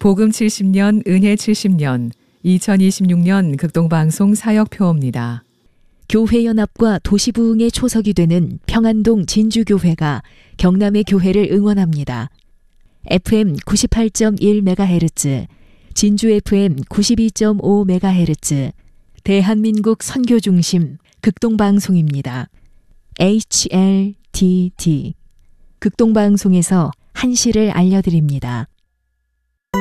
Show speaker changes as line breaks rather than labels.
복음 70년, 은혜 70년, 2026년 극동방송 사역표입니다.
교회연합과 도시부흥의 초석이 되는 평안동 진주교회가 경남의 교회를 응원합니다. FM 98.1MHz, 진주 FM 92.5MHz, 대한민국 선교중심 극동방송입니다. HLTT, 극동방송에서 한시를 알려드립니다.